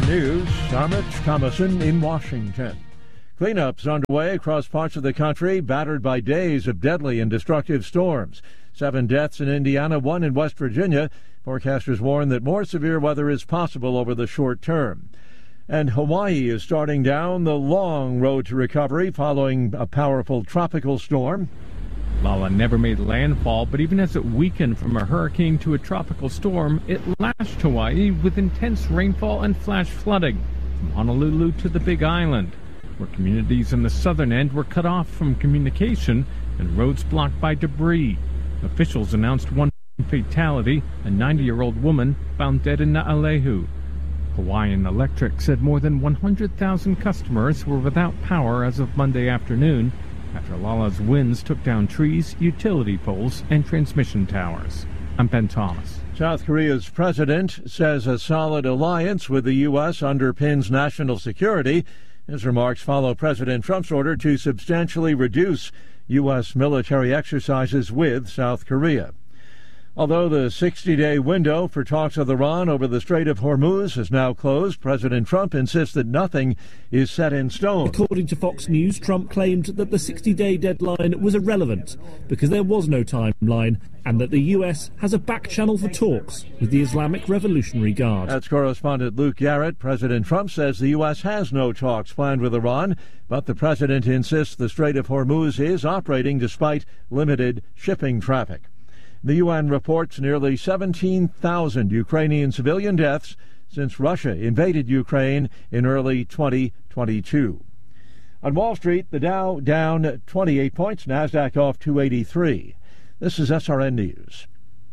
News, I'm Rich Thomason in Washington. Cleanups underway across parts of the country battered by days of deadly and destructive storms. 7 deaths in Indiana, 1 in West Virginia. Forecasters warn that more severe weather is possible over the short term. And Hawaii is starting down the long road to recovery following a powerful tropical storm. Lala never made landfall, but even as it weakened from a hurricane to a tropical storm, it lashed Hawaii with intense rainfall and flash flooding from Honolulu to the Big Island, where communities in the southern end were cut off from communication and roads blocked by debris. Officials announced 1 fatality, a 90-year-old woman found dead in Naalehu. Hawaiian Electric said more than 100,000 customers were without power as of Monday afternoon, after Lala's winds took down trees, utility poles, and transmission towers. I'm Ben Thomas. South Korea's president says a solid alliance with the U.S. underpins national security. His remarks follow President Trump's order to substantially reduce U.S. military exercises with South Korea. Although the 60-day window for talks with Iran over the Strait of Hormuz is now closed, President Trump insists that nothing is set in stone. According to Fox News, Trump claimed that the 60-day deadline was irrelevant because there was no timeline and that the U.S. has a back channel for talks with the Islamic Revolutionary Guard. That's correspondent Luke Garrett. President Trump says the U.S. has no talks planned with Iran, but the president insists the Strait of Hormuz is operating despite limited shipping traffic. The UN reports nearly 17,000 Ukrainian civilian deaths since Russia invaded Ukraine in early 2022. On Wall Street, the Dow down 28 points, NASDAQ off 283. This is SRN News.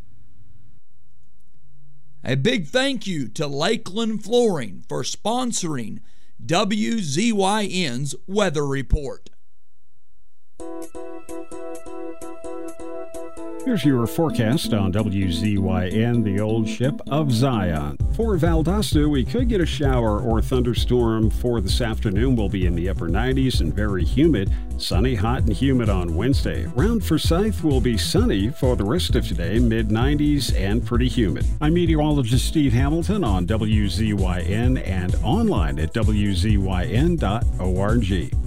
A big thank you to Lakeland Flooring for sponsoring WZYN's Weather Report. Here's your forecast on WZYN, the old ship of Zion. For Valdosta, we could get a shower or thunderstorm for this afternoon. We'll be in the upper 90s and very humid. Sunny, hot, and humid on Wednesday. Round Forsyth will be sunny for the rest of today, mid-90s and pretty humid. I'm meteorologist Steve Hamilton on WZYN and online at WZYN.org.